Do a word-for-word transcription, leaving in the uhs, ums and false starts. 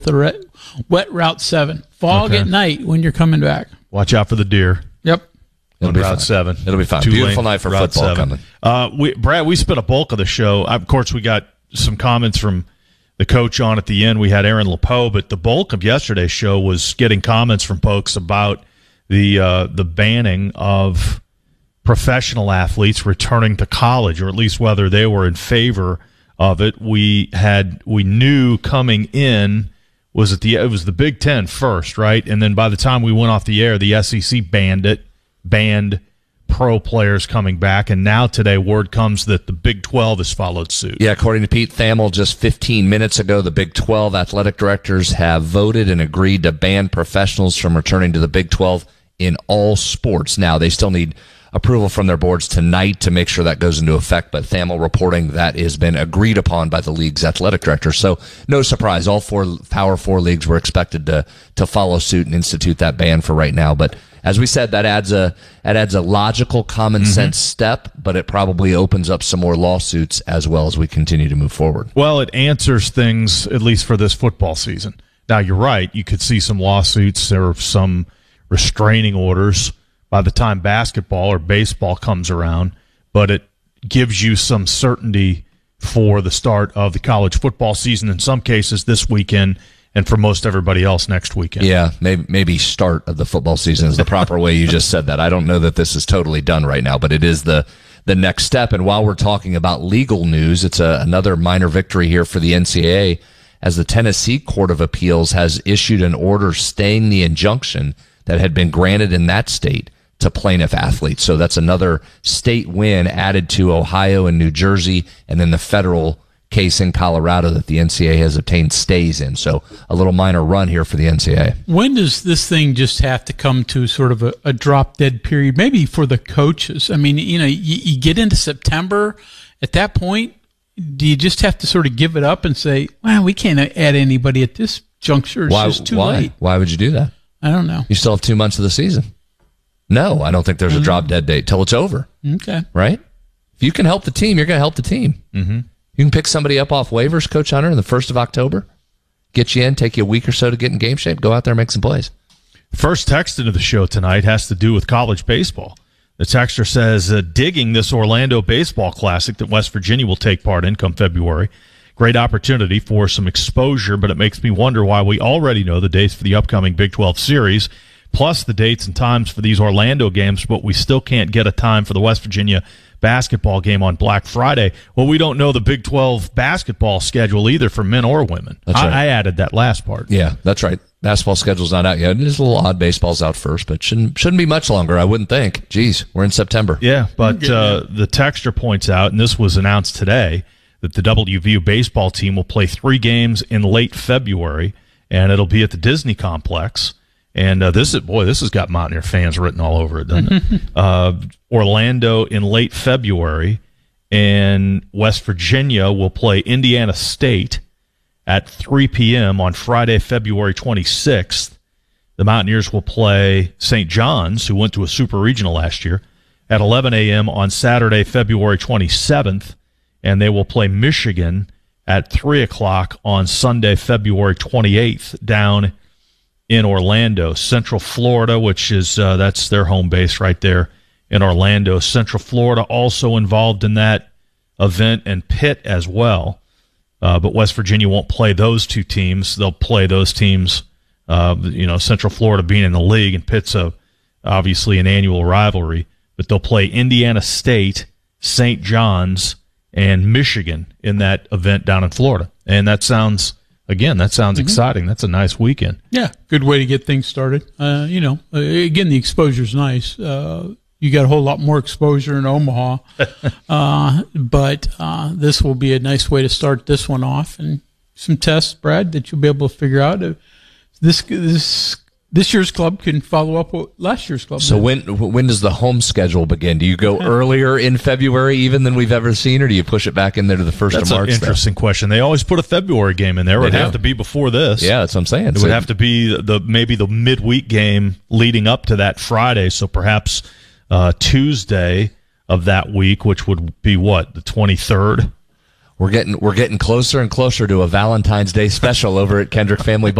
the re- wet Route seven. Fog Okay. at night when you're coming back. Watch out for the deer. Yep. It'll on be Route fun. seven. It'll be fun. Two Beautiful lane night for Route football seven. coming. Uh, we, Brad, we spent a bulk of the show. Of course, we got some comments from the coach on at the end. We had Aaron LePeau, but the bulk of yesterday's show was getting comments from folks about the uh, the banning of professional athletes returning to college, or at least whether they were in favor of it. We had we knew coming in was it the it was the Big Ten first, right? And then by the time we went off the air, the S E C banned it, banned pro players coming back, and now today word comes that the Big twelve has followed suit. Yeah, according to Pete Thamel, just fifteen minutes ago, the Big twelve athletic directors have voted and agreed to ban professionals from returning to the Big twelve in all sports. Now, they still need approval from their boards tonight to make sure that goes into effect, but Thamel reporting that has been agreed upon by the league's athletic director. So no surprise, all four Power Four leagues were expected to to follow suit and institute that ban for right now. But as we said, that adds a that adds a logical, common Mm-hmm. sense step, but it probably opens up some more lawsuits as well as we continue to move forward. Well, it answers things, at least for this football season. Now, you're right. You could see some lawsuits. There are some restraining orders by the time basketball or baseball comes around, but it gives you some certainty for the start of the college football season, in some cases this weekend, and for most everybody else next weekend. Yeah, maybe, maybe start of the football season is the proper way you just said that. I don't know that this is totally done right now, but it is the the next step. And while we're talking about legal news, it's a, another minor victory here for the N C double A, as the Tennessee Court of Appeals has issued an order staying the injunction that had been granted in that state to plaintiff athletes. So that's another state win added to Ohio and New Jersey, and then the federal case in Colorado that the N C double A has obtained stays in. So a little minor run here for the N C double A. When does this thing just have to come to sort of a, a drop dead period? Maybe for the coaches. I mean, you know, you, you get into September. At that point, do you just have to sort of give it up and say, well, we can't add anybody at this juncture. It's Why, just too why? late. Why would you do that? I don't know. You still have two months of the season. No, I don't think there's a drop dead date till it's over. Okay. Right? If you can help the team, you're going to help the team. Mm-hmm. You can pick somebody up off waivers, Coach Hunter, in the first of October, get you in, take you a week or so to get in game shape, go out there and make some plays. First text into the show tonight has to do with college baseball. The texter says, uh, digging this Orlando Baseball Classic that West Virginia will take part in come February. Great opportunity for some exposure, but it makes me wonder why we already know the dates for the upcoming Big twelve series, plus the dates and times for these Orlando games, but we still can't get a time for the West Virginia basketball game on Black Friday. Well, we don't know the Big twelve basketball schedule either for men or women. That's right. I, I added that last part. Yeah, that's right. Basketball schedule's not out yet. It is a little odd. Baseball's out first, but shouldn't shouldn't be much longer, I wouldn't think. Geez, we're in September. Yeah, but uh, the texter points out, and this was announced today, that the W V U baseball team will play three games in late February, and it'll be at the Disney Complex. And uh, this is, boy, this has got Mountaineer fans written all over it, doesn't it? uh, Orlando in late February, and West Virginia will play Indiana State at three p.m. on Friday, February twenty-sixth. The Mountaineers will play Saint John's, who went to a super regional last year, at eleven a.m. on Saturday, February twenty-seventh. And they will play Michigan at three o'clock on Sunday, February twenty-eighth, down in Orlando. Central Florida, which is uh, that's their home base right there in Orlando. Central Florida also involved in that event, and Pitt as well. Uh, but West Virginia won't play those two teams. They'll play those teams, uh, you know, Central Florida being in the league, and Pitt's a, obviously an annual rivalry. But they'll play Indiana State, Saint John's, and Michigan in that event down in Florida. And that sounds, again, that sounds mm-hmm. exciting. That's a nice weekend. Yeah, good way to get things started. Uh, you know, uh, again, the exposure's nice. Uh, you got a whole lot more exposure in Omaha. uh, but uh, this will be a nice way to start this one off. And some tests, Brad, that you'll be able to figure out. Uh, this this This year's club can follow up with last year's club. So when when does the home schedule begin? Do you go earlier in February even than we've ever seen, or do you push it back in there to the first That's of March? That's an interesting there? question. They always put a February game in there. It would They do. have to be before this. Yeah, that's what I'm saying. It so, would have to be the maybe the midweek game leading up to that Friday, so perhaps uh, Tuesday of that week, which would be what, the twenty-third? We're getting we're getting closer and closer to a Valentine's Day special over at Kendrick Family Ball.